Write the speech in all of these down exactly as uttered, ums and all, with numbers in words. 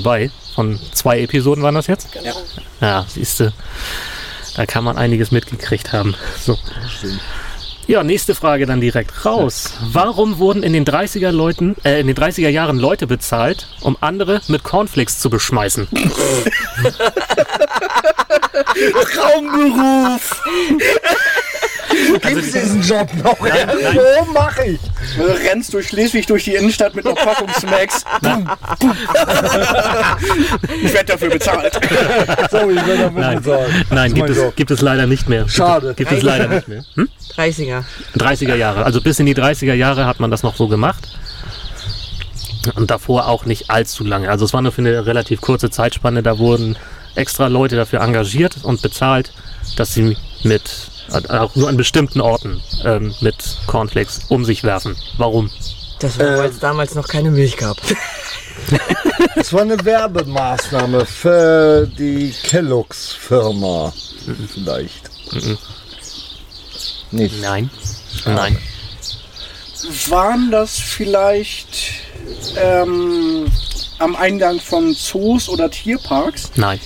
vorbei. Von zwei Episoden waren das jetzt? Genau. Ja, siehst du, da kann man einiges mitgekriegt haben. So. Ja, nächste Frage dann direkt raus. Warum wurden in den dreißiger Leuten, äh, in den dreißiger Jahren Leute bezahlt, um andere mit Cornflakes zu beschmeißen? Traumberuf! Gibt es diesen Job noch? Nein, nein. Wo mache ich? Du rennst durch Schleswig durch die Innenstadt mit einer Packung Smacks. Ich werde dafür bezahlt. Sorry, ich werde dafür Nein, bezahlt. nein gibt, mein es, Job. gibt es leider nicht mehr. Schade. Gibt es leider nicht mehr. Hm? dreißiger. dreißiger Jahre. Also bis in die dreißiger Jahre hat man das noch so gemacht. Und davor auch nicht allzu lange. Also es war nur für eine relativ kurze Zeitspanne. Da wurden extra Leute dafür engagiert und bezahlt, dass sie mit, auch nur an bestimmten Orten, ähm, mit Cornflakes um sich werfen. Warum? Das war, weil es damals noch keine Milch gab. Das war eine Werbemaßnahme für die Kellogg's-Firma. Vielleicht. Nicht. Nein. Nein. Waren das vielleicht ähm, am Eingang von Zoos oder Tierparks, Nein.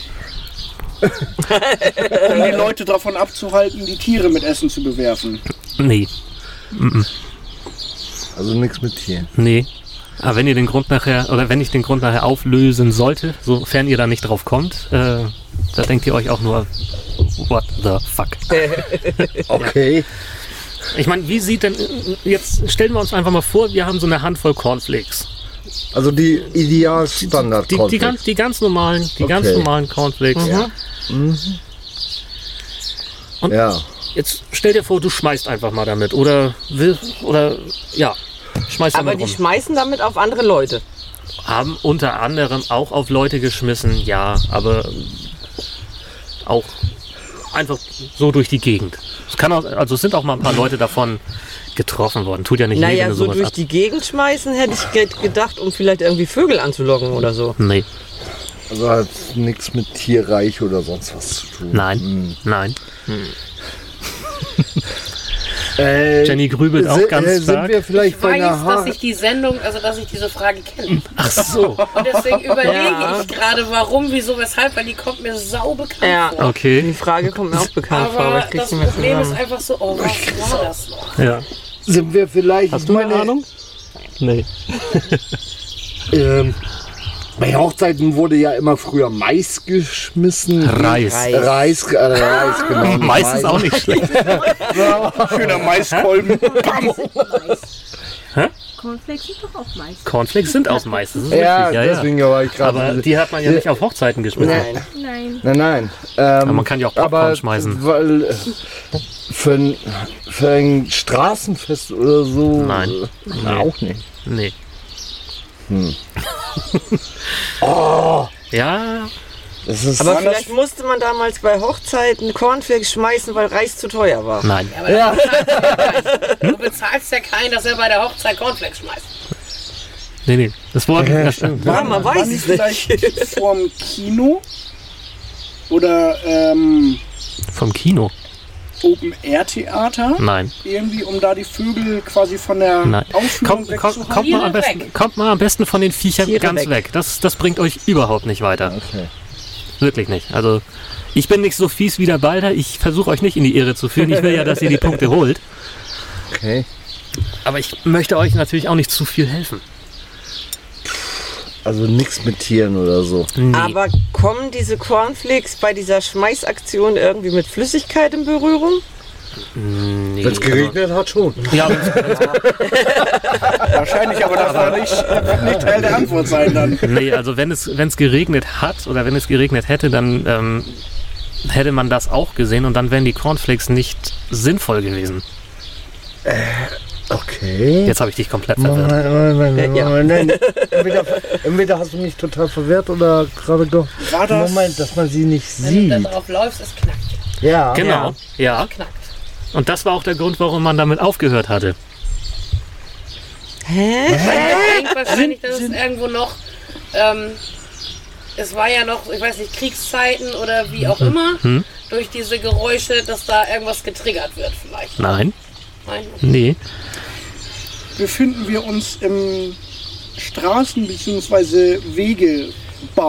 um die Leute davon abzuhalten, die Tiere mit Essen zu bewerfen? Nee. Also nichts mit Tieren. Nee. Aber wenn ihr den Grund nachher, oder wenn ich den Grund nachher auflösen sollte, sofern ihr da nicht drauf kommt, äh, da denkt ihr euch auch nur, what the fuck? Okay. Ich meine, wie sieht denn, jetzt stellen wir uns einfach mal vor, wir haben so eine Handvoll Cornflakes. Also die Idealstandard Die, die, ganz, die ganz normalen, die ganz Okay. normalen Cornflakes. Mhm. Und Ja. jetzt stell dir vor, du schmeißt einfach mal damit. Oder will, oder ja, schmeißt Aber damit die rum. schmeißen damit auf andere Leute. Haben unter anderem auch auf Leute geschmissen, ja, aber auch einfach so durch die Gegend. Es kann auch, also es sind auch mal ein paar Leute davon getroffen worden. Tut ja nicht weh, wenn Naja, du so sowas durch ab- die Gegend schmeißen hätte ich ge- gedacht, um vielleicht irgendwie Vögel anzulocken oder so. Nee, Also hat nichts mit Tierreich oder sonst was zu tun. nein, nein. Äh, Jenny grübelt auch sind, ganz äh, sind stark. wir vielleicht Ich bei weiß, einer dass Haar... ich die Sendung, also dass ich diese Frage kenne. Ach so, Und deswegen überlege Ja. ich gerade, warum, wieso, weshalb, weil die kommt mir sau bekannt Ja. vor. okay. Die Frage kommt mir auch bekannt vor, aber Aber ich krieg's das nicht mehr Problem ist zusammen. einfach so, oh, was war das noch? Ja. Sind wir vielleicht... Hast du eine Ahnung? Nee. Ähm, bei Hochzeiten wurde ja immer früher Mais geschmissen. Reis. Reis. Reis, äh, Reis genau. Meistens auch nicht schlecht. Schöner Maiskolben. Bam. Cornflakes sind doch auch Mais. Cornflakes sind aus Mais, das ist Ja, richtig. Ja, deswegen war ich gerade... Aber die hat man ja nicht auf Hochzeiten geschmissen. Nein. Nein. Nein, nein. Ähm, Aber man kann ja auch Popcorn aber schmeißen. Weil, äh, für, ein, für ein Straßenfest oder so. Nein. äh, Nee. Auch nicht. Nee. Oh, Ja, das ist Aber War das- vielleicht musste man damals bei Hochzeiten Cornflakes schmeißen, weil Reis zu teuer war. nein. Ja, aber Ja. das bezahlst du ja keinen. Du bezahlst ja keinen, dass er bei der Hochzeit Cornflakes schmeißt. Nee, nee. Das Wort. Ja, das, stimmt. Ja, man weiß Waren die es nicht. vielleicht vorm Kino? Oder ähm, vom Kino. Open-Air-Theater? Nein. Irgendwie, um da die Vögel quasi von der Nein. Aufführung Kommt, kommt, wegzuhalten? kommt, mal am Tiere besten, weg. kommt mal am besten von den Viechern Tiere ganz weg. weg. Das, das bringt euch überhaupt nicht weiter. Okay. Wirklich nicht. Also, ich bin nicht so fies wie der Balder. Ich versuche euch nicht in die Irre zu führen. Ich will ja, dass ihr die Punkte holt. Okay. Aber ich möchte euch natürlich auch nicht zu viel helfen. Also nichts mit Tieren oder so. Nee. Aber kommen diese Cornflakes bei dieser Schmeißaktion irgendwie mit Flüssigkeit in Berührung? nee, Wenn es geregnet hat, schon. aber- Ja, wenn's- Wahrscheinlich, aber das war nicht, wird nicht Teil der Antwort sein dann. nee, also wenn es, wenn es geregnet hat oder wenn es geregnet hätte, dann ähm, hätte man das auch gesehen und dann wären die Cornflakes nicht sinnvoll gewesen. Okay. Jetzt habe ich dich komplett Moment, verwirrt. Moment, Ja. Moment, Moment. Entweder, entweder hast du mich total verwirrt oder gerade doch. War das- Moment, dass man sie nicht Wenn du sieht. da drauf läufst, es knackt. Ja. Genau, ja. Knackt. Und das war auch der Grund, warum man damit aufgehört hatte. Hä? Ich denke wahrscheinlich, dass es irgendwo noch, ähm, es war ja noch, ich weiß nicht, Kriegszeiten oder wie auch immer, Hm? durch diese Geräusche, dass da irgendwas getriggert wird vielleicht. Nein, Nein. nee. Befinden wir uns im Straßen- bzw. Wegebau?